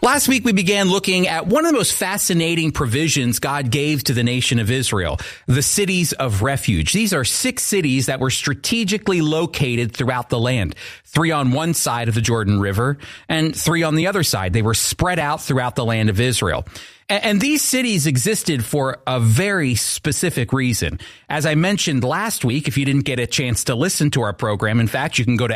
Last week, we began looking at one of the most fascinating provisions God gave to the nation of Israel, the cities of refuge. These are 6 cities that were strategically located throughout the land, 3 on one side of the Jordan River and 3 on the other side. They were spread out throughout the land of Israel. And these cities existed for a very specific reason. As I mentioned last week, if you didn't get a chance to listen to our program, in fact, you can go to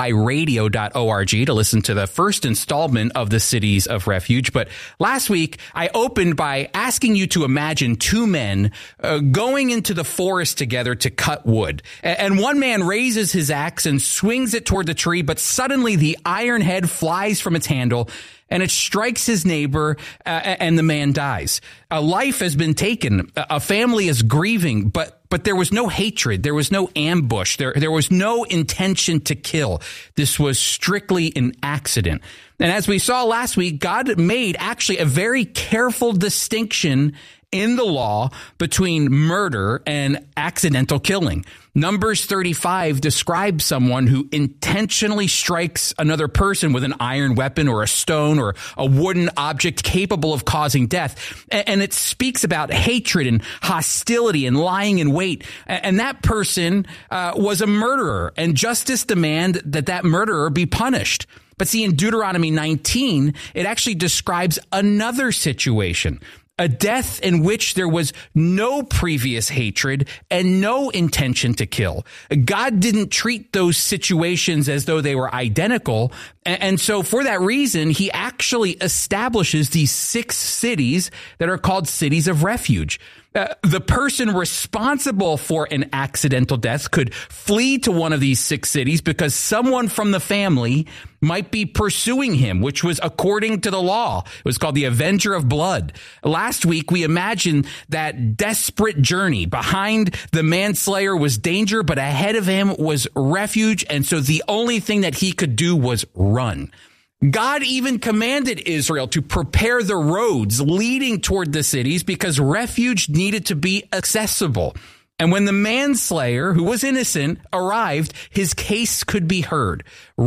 foiradio.org to listen to the first installment of the Cities of Refuge. But last week, I opened by asking you to imagine 2 men going into the forest together to cut wood. And one man raises his axe and swings it toward the tree, but suddenly the iron head flies from its handle and it strikes his neighbor, and the man dies. A life has been taken. A family is grieving, but there was no hatred. There was no ambush. There was no intention to kill. This was strictly an accident. And as we saw last week, God made actually a very careful distinction in the law between murder and accidental killing. Numbers 35 describes someone who intentionally strikes another person with an iron weapon or a stone or a wooden object capable of causing death. And it speaks about hatred and hostility and lying in wait. And that person was a murderer, and justice demanded that murderer be punished. But see, in Deuteronomy 19, it actually describes another situation, a death in which there was no previous hatred and no intention to kill. God didn't treat those situations as though they were identical. And so for that reason, he actually establishes these 6 cities that are called cities of refuge. The person responsible for an accidental death could flee to one of these 6 cities because someone from the family might be pursuing him, which was according to the law. It was called the Avenger of Blood. Last week, we imagined that desperate journey. Behind the manslayer was danger, but ahead of him was refuge. And so the only thing that he could do was run. God even commanded Israel to prepare the roads leading toward the cities because refuge needed to be accessible. And when the manslayer, who was innocent, arrived, his case could be heard.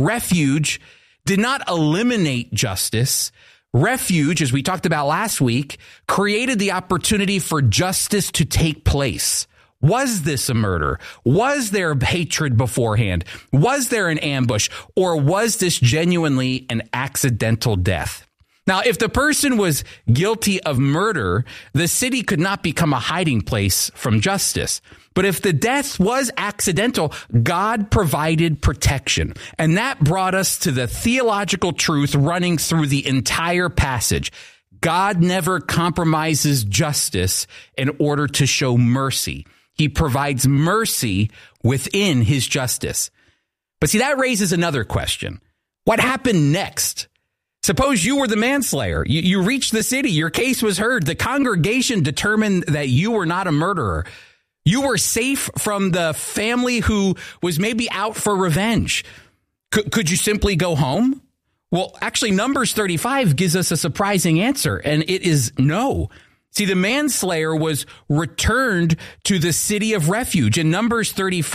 Refuge did not eliminate justice. Refuge, as we talked about last week, created the opportunity for justice to take place. Was this a murder? Was there hatred beforehand? Was there an ambush? Or was this genuinely an accidental death? Now, if the person was guilty of murder, the city could not become a hiding place from justice. But if the death was accidental, God provided protection. And that brought us to the theological truth running through the entire passage. God never compromises justice in order to show mercy. He provides mercy within his justice. But see, that raises another question. What happened next? Suppose you were the manslayer. You reached the city. Your case was heard. The congregation determined that you were not a murderer. You were safe from the family who was maybe out for revenge. Could you simply go home? Well, actually, Numbers 35 gives us a surprising answer, and it is no. See, the manslayer was returned to the city of refuge. And Numbers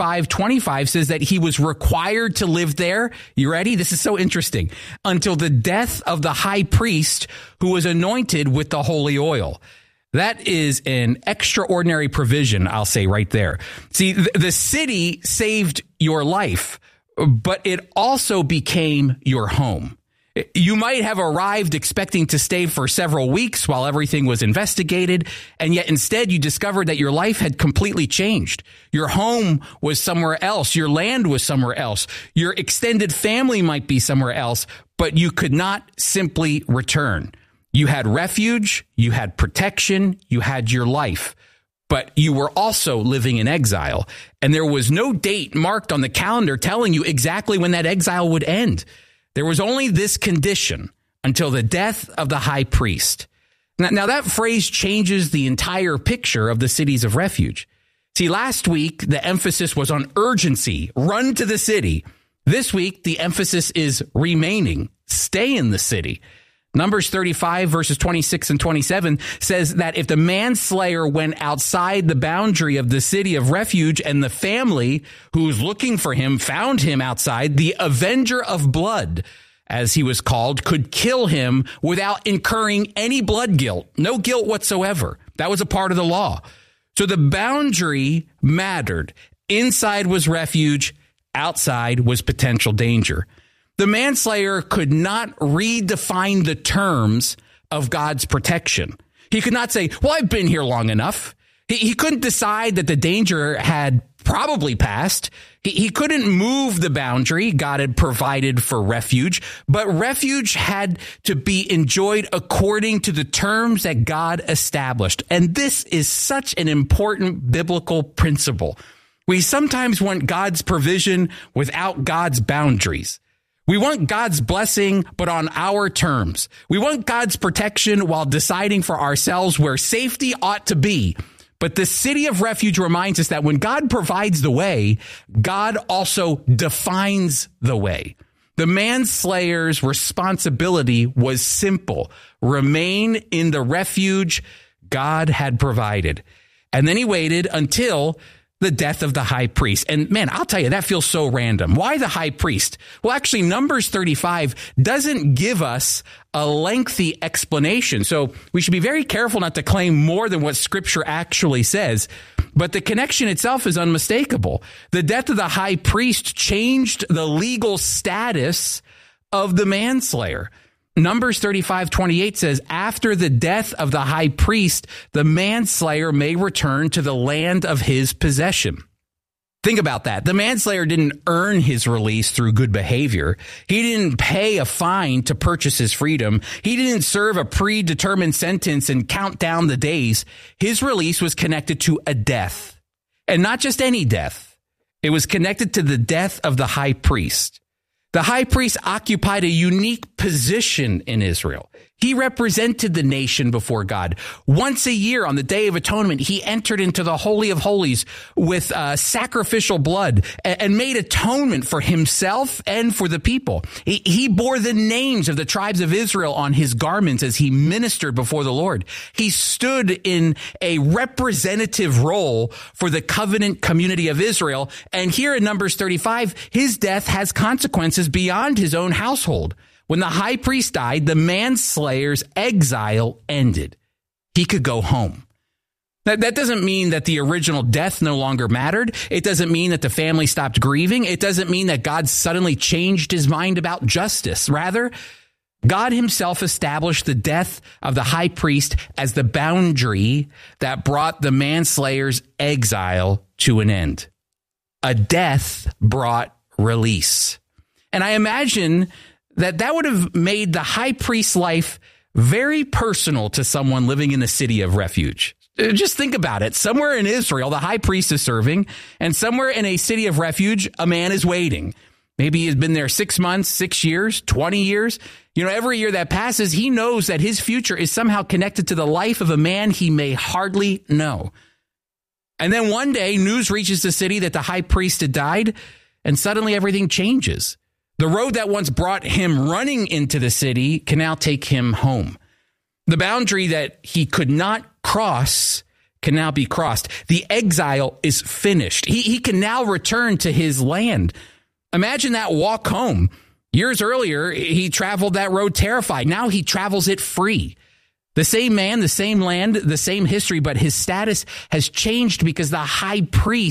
35:25 says that he was required to live there. You ready? This is so interesting. Until the death of the high priest who was anointed with the holy oil. That is an extraordinary provision, I'll say right there. See, the city saved your life, but it also became your home. You might have arrived expecting to stay for several weeks while everything was investigated, and yet instead you discovered that your life had completely changed. Your home was somewhere else. Your land was somewhere else. Your extended family might be somewhere else, but you could not simply return. You had refuge, you had protection, you had your life, but you were also living in exile, and there was no date marked on the calendar telling you exactly when that exile would end. There was only this condition until the death of the high priest. Now that phrase changes the entire picture of the cities of refuge. See, last week, the emphasis was on urgency, run to the city. This week, the emphasis is remaining, stay in the city. Numbers 35 verses 26 and 27 says that if the manslayer went outside the boundary of the city of refuge and the family who's looking for him found him outside, the avenger of blood, as he was called, could kill him without incurring any blood guilt, no guilt whatsoever. That was a part of the law. So the boundary mattered. Inside was refuge, outside was potential danger. The manslayer could not redefine the terms of God's protection. He could not say, well, I've been here long enough. He couldn't decide that the danger had probably passed. He couldn't move the boundary God had provided for refuge, but refuge had to be enjoyed according to the terms that God established. And this is such an important biblical principle. We sometimes want God's provision without God's boundaries. We want God's blessing, but on our terms. We want God's protection while deciding for ourselves where safety ought to be. But the city of refuge reminds us that when God provides the way, God also defines the way. The manslayer's responsibility was simple: remain in the refuge God had provided. And then he waited until the death of the high priest. And man, I'll tell you, that feels so random. Why the high priest? Well, actually, Numbers 35 doesn't give us a lengthy explanation. So we should be very careful not to claim more than what Scripture actually says. But the connection itself is unmistakable. The death of the high priest changed the legal status of the manslayer. Numbers 35:28 says, after the death of the high priest, the manslayer may return to the land of his possession. Think about that. The manslayer didn't earn his release through good behavior. He didn't pay a fine to purchase his freedom. He didn't serve a predetermined sentence and count down the days. His release was connected to a death, and not just any death. It was connected to the death of the high priest. The high priest occupied a unique position in Israel. He represented the nation before God. Once a year on the Day of Atonement, he entered into the Holy of Holies with sacrificial blood and made atonement for himself and for the people. He bore the names of the tribes of Israel on his garments as he ministered before the Lord. He stood in a representative role for the covenant community of Israel. And here in Numbers 35, his death has consequences beyond his own household. When the high priest died, the manslayer's exile ended. He could go home. That doesn't mean that the original death no longer mattered. It doesn't mean that the family stopped grieving. It doesn't mean that God suddenly changed his mind about justice. Rather, God himself established the death of the high priest as the boundary that brought the manslayer's exile to an end. A death brought release. And I imagine that would have made the high priest's life very personal to someone living in the city of refuge. Just think about it. Somewhere in Israel, the high priest is serving, and somewhere in a city of refuge, a man is waiting. Maybe he's been there 6 months, 6 years, 20 years. Every year that passes, he knows that his future is somehow connected to the life of a man he may hardly know. And then one day, news reaches the city that the high priest had died, and suddenly everything changes. The road that once brought him running into the city can now take him home. The boundary that he could not cross can now be crossed. The exile is finished. He can now return to his land. Imagine that walk home. Years earlier, he traveled that road terrified. Now he travels it free. The same man, the same land, the same history, but his status has changed because the high priest